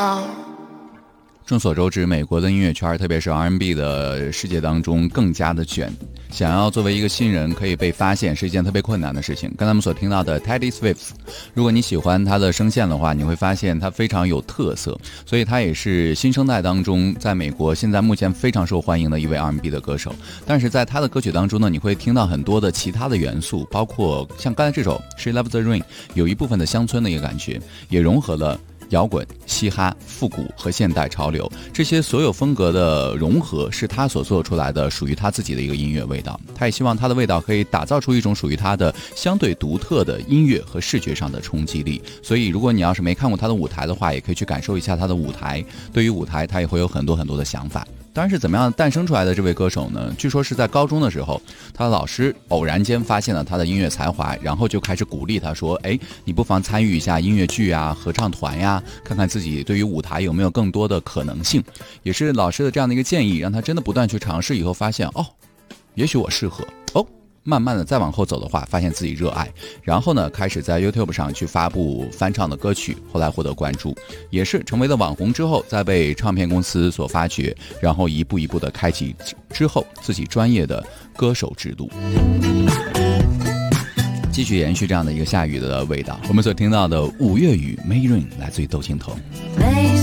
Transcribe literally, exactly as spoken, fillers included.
now。 众所周知，美国的音乐圈，特别是 R and B 的世界当中更加的卷，想要作为一个新人可以被发现是一件特别困难的事情。刚才我们所听到的 Teddy Swift， 如果你喜欢他的声线的话，你会发现他非常有特色，所以他也是新生代当中在美国现在目前非常受欢迎的一位 R and B 的歌手。但是在他的歌曲当中呢，你会听到很多的其他的元素，包括像刚才这首 She Loves the Rain， 有一部分的乡村的一个感觉，也融合了摇滚、嘻哈、复古和现代潮流，这些所有风格的融合是他所做出来的属于他自己的一个音乐味道。他也希望他的味道可以打造出一种属于他的相对独特的音乐和视觉上的冲击力。所以如果你要是没看过他的舞台的话，也可以去感受一下他的舞台。对于舞台他也会有很多很多的想法。当然是怎么样诞生出来的这位歌手呢？据说是在高中的时候，他的老师偶然间发现了他的音乐才华，然后就开始鼓励他说，哎，你不妨参与一下音乐剧啊、合唱团呀，看看自己对于舞台有没有更多的可能性。也是老师的这样的一个建议，让他真的不断去尝试，以后发现哦，也许我适合哦。慢慢的再往后走的话，发现自己热爱，然后呢开始在 YouTube 上去发布翻唱的歌曲，后来获得关注，也是成为了网红之后，再被唱片公司所发掘，然后一步一步的开启之后自己专业的歌手之路。继续延续这样的一个下雨的味道，我们所听到的五月雨 May Rain 来自于窦靖童。 May